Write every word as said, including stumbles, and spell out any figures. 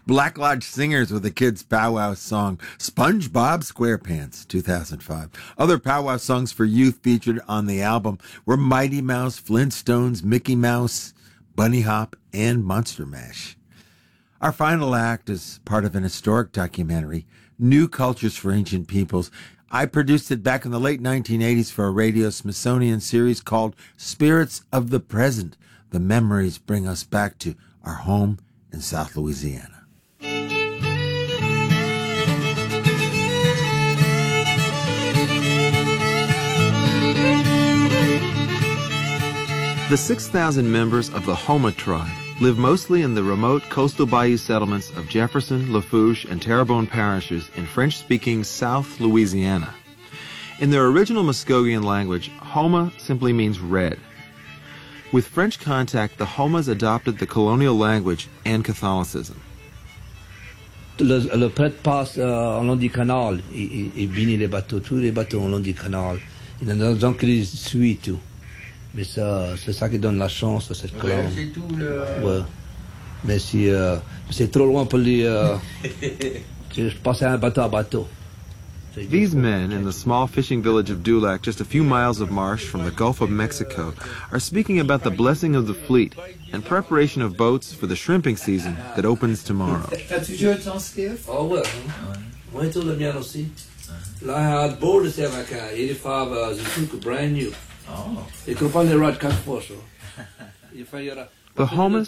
Black Lodge Singers with the kids' powwow song, SpongeBob SquarePants, two thousand five. Other powwow songs for youth featured on the album were Mighty Mouse, Flintstones, Mickey Mouse, Bunny Hop, and Monster Mash. Our final act is part of an historic documentary, New Cultures for Ancient Peoples. I produced it back in the late nineteen eighties for a Radio Smithsonian series called Spirits of the Present. The memories bring us back to our home in South Louisiana. The six thousand members of the Houma tribe live mostly in the remote coastal bayou settlements of Jefferson, Lafourche, and Terrebonne parishes in French-speaking South Louisiana. In their original Muskogean language, Houma simply means red. With French contact, the Houmas adopted the colonial language and Catholicism. Le, le prêtre passe euh, en long du canal et, et, et bénit les bateaux, tous les bateaux en long du canal. Il y en a des gens qui les suivent tout. Mais ça, c'est ça qui donne la chance à cette colonne. C'est tout le... Ouais. Mais si euh, c'est trop loin pour les... Euh, je passe un bateau à bateau. These men in the small fishing village of Dulac, just a few miles of marsh from the Gulf of Mexico, are speaking about the blessing of the fleet and preparation of boats for the shrimping season that opens tomorrow. As-tu joué ton skiff? Ah ouais. Moi, tout le mien aussi. Là, I had board this avec un eighty-five uh, Zuzuka, brand new. Oh. You can probably ride quatre fois, so. The Houmas